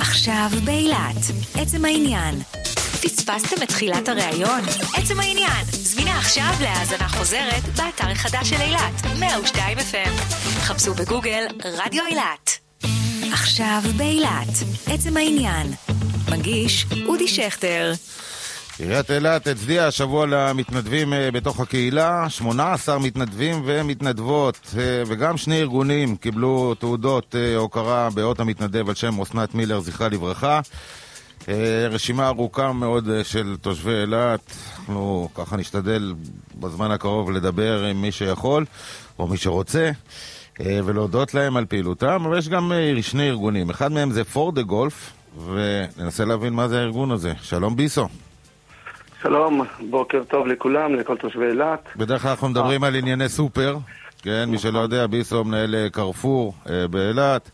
עכשיו באילת, עצם העניין. פספסתם את תחילת הראיון? עצם העניין. זמינה עכשיו להאזנה חוזרת באתר החדש של אילת, 102 FM. חפשו בגוגל רדיו אילת. עכשיו באילת, עצם העניין. מגיש אודי שכטר. עיריית אילת הצדיעה השבוע למתנדבים בתוך הקהילה, 18 מתנדבים ומתנדבות, וגם שני ארגונים קיבלו תעודות הוקרה באות המתנדב על שם אסנת מילר, זכרה לברכה. רשימה ארוכה מאוד של תושבי אילת. אנחנו ככה נשתדל בזמן הקרוב לדבר עם מי שיכול או מי שרוצה ולהודות להם על פעילותם, אבל יש גם שני ארגונים, אחד מהם זה פור דה גולף, וננסה להבין מה זה הארגון הזה. שלום ביסו. שלום, בוקר טוב לכולם, לכל תושבי אילת. בדרך כלל אנחנו מדברים על ענייני סופר, כן, מי שלא יודע, ביסו מנהל קרפור באילת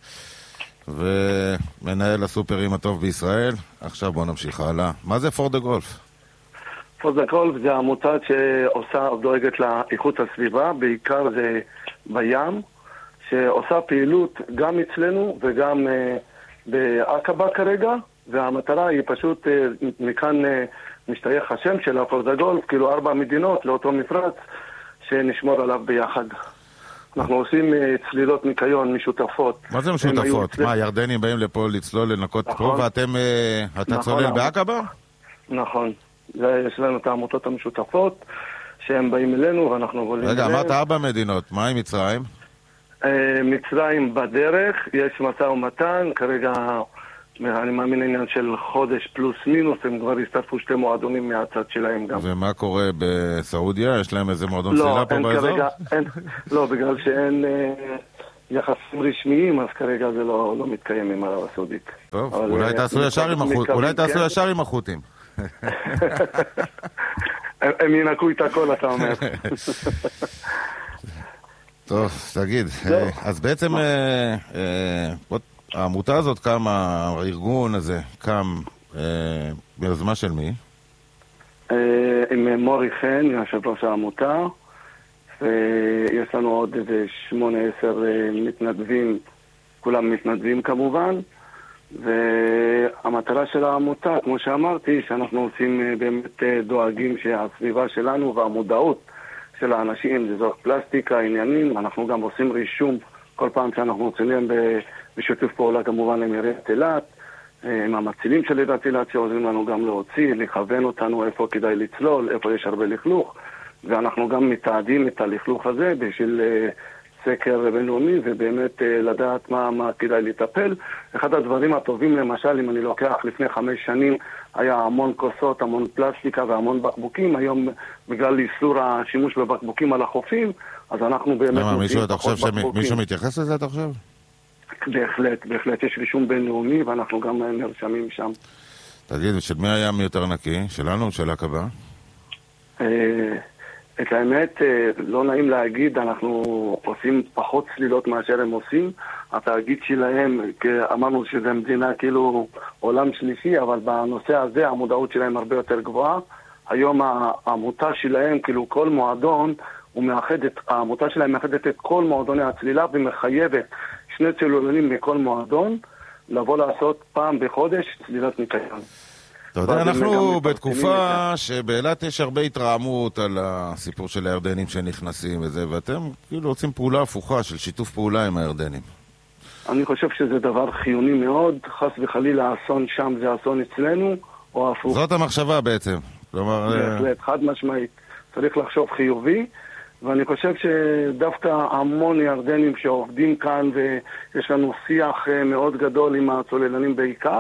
ומנהל הסופרים הטוב בישראל. עכשיו בואו נמשיך הלאה. מה זה פור דה גולף? פור דה גולף זה עמותה שעושה, דואגת לאיכות הסביבה, בעיקר זה בים, שעושה פעילות גם אצלנו וגם בעקבה כרגע, והמטרה היא פשוט מכאן משתייך השם של פור דה גולף, כאילו 4 מדינות לאותו מפרץ שנשמור עליו ביחד. אנחנו עושים צלילות ניקיון משותפות. מה זה משותפות? מה, ירדנים באים לפה לצלול, לנקות פה, ואתם, אתה צולל בעקבה? נכון. יש לנו את העמותות המשותפות, שהם באים אלינו ואנחנו עולים אליהם. רגע, אמרת 4 מדינות, מה עם מצרים? מצרים בדרך, יש משא ומתן, כרגע אני מאמין עניין של חודש פלוס מינוס, הם כבר הסתרפו 2 מועדונים מהצד שלהם גם. ומה קורה בסעודיה? יש להם איזה מועדון צלילה פה באזור? לא, בגלל שאין יחסים רשמיים, אז כרגע זה לא מתקיים עם ערב הסעודית. טוב, אולי תעשו ישר עם החות'ים. הם ינקו את הכל, אתה אומר. טוב, תגיד, אז בעצם העמותה הזאת קם, הארגון הזה קם ביוזמה של מי? עם מורי חן, יושב ראש העמותה, ויש לנו עוד איזה 8-10 מתנדבים, כולם מתנדבים כמובן, והמטרה של העמותה, כמו שאמרתי, שאנחנו עושים באמת דואגים שהסביבה שלנו והמודעות של האנשים, זה זו פלסטיקה, עניינים, אנחנו גם עושים רישום כל פעם שאנחנו צוללים בשיתוף פעולה כמובן עם עיריית אילת, עם המצילים של עיריית אילת שעוזרים לנו גם להוציא, לכוון אותנו איפה כדאי לצלול, איפה יש הרבה לכלוך, ואנחנו גם מתעדים את הלכלוך הזה בשביל סקר בינלאומי ובאמת לדעת מה כדאי לטפל. אחד הדברים הטובים למשל, אם אני לוקח לפני 5 שנים, היה המון כוסות, המון פלסטיקה והמון בקבוקים. היום בגלל איסור השימוש בבקבוקים על החופים, אז אנחנו באמת... אתה חושב שמישהו מתייחס לזה, אתה חושב? בהחלט יש רישום בינלאומי ואנחנו גם נרשמים שם. תגיד, של מי הים יותר נקי? שלנו או של עקבה? את האמת, לא נעים להגיד, אנחנו עושים פחות צלילות מאשר הם עושים. התאגיד שלהם, אמרנו שזה מדינה כאילו עולם שלישי, אבל בנושא הזה המודעות שלהם הרבה יותר גבוהה. היום העמותה שלהם, כאילו כל מועדון, העמותה שלהם מאחדת את כל מועדוני הצלילה ומחייבת 2 צוללנים מכל מועדון לבוא לעשות פעם בחודש צלילת ניקיון. אתה יודע, אנחנו בתקופה שבאילת יש הרבה התרעמות על הסיפור של הירדנים שנכנסים וזה, ואתם כאילו רוצים פעולה הפוכה של שיתוף פעולה עם הירדנים. אני חושב שזה דבר חיוני מאוד, חס וחלילה האסון שם זה אסון אצלנו, או הפוך. זאת המחשבה בעצם. בהחלט, חד משמעית. צריך לחשוב חיובי, ואני חושב שדווקא המון ירדנים שעובדים כאן, ויש לנו שיח מאוד גדול עם הצוללנים בעיקר,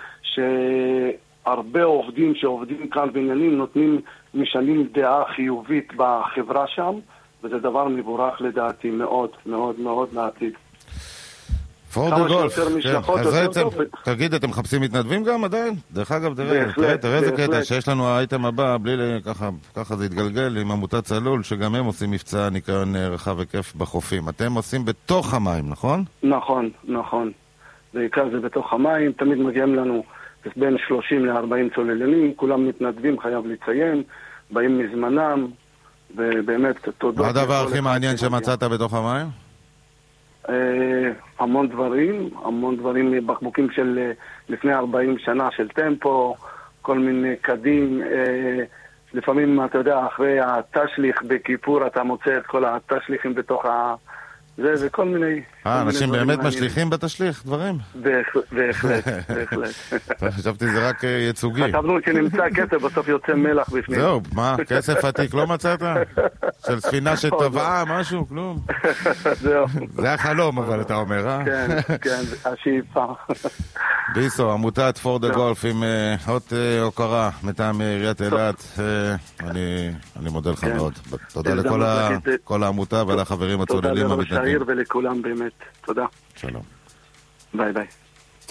הרבה עובדים שעובדים כאן בעניינים משנים דעה חיובית בחברה שם, וזה דבר מבורך לדעתי מאוד מאוד מאוד לעתיד. פור דה גולף, תגיד, אתם מחפשים מתנדבים גם עדיין? דרך אגב, תראה איזה קטע שיש לנו האייטם הבא, ככה זה יתגלגל עם עמותת צלול, שגם הם עושים מבצע ניקיון רחב וכיף בחופים. אתם עושים בתוך המים, נכון? נכון. בעיקר זה בתוך המים, תמיד מגיעים לנו בין 30 ל-40 צוללנים, כולם מתנדבים, חייב לציין, באים מזמנם, ובאמת תודות. מה הדבר הכי מעניין שמצאת בתוך המים? המון דברים, בקבוקים של לפני 40 שנה של טמפו, כל מיני קדים, לפעמים אתה יודע, אחרי התשליך בכיפור אתה מוצא את כל התשליכים בתוך זה כל מיני... אנשים באמת משליכים בתשליך דברים? בהחלט. חשבתי זה רק ייצוגי. חשבנו שנמצא כסף, בסוף יוצא מלח בפנים. זהו, מה? כסף עתיק לא מצאת? של ספינה שטבעה, משהו? כלום? זהו. זה החלום, אבל אתה אומר, אה? כן, השאיפה. ביסו, עמותת פור דה גולף עם אות הוקרה מטעם עיריית אילת. אני מודה לך מאוד. תודה לכל העמותה ולחברים הצוללים המתנדבים. תודה לראש העיר ולכולם באמת. תודה. שלום. ביי ביי.